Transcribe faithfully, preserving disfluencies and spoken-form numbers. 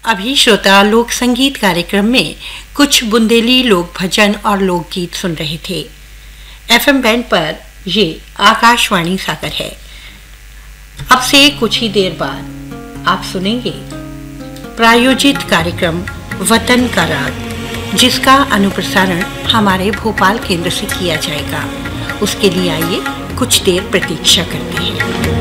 अभी श्रोता लोक संगीत कार्यक्रम में कुछ बुंदेली लोक भजन और लोकगीत सुन रहे थे। एफएम बैंड पर ये आकाशवाणी सागर है। अब से कुछ ही देर बाद आप सुनेंगे प्रायोजित कार्यक्रम वतन का राग, जिसका अनुप्रसारण हमारे भोपाल केंद्र से किया जाएगा। उसके लिए आइए कुछ देर प्रतीक्षा करते हैं।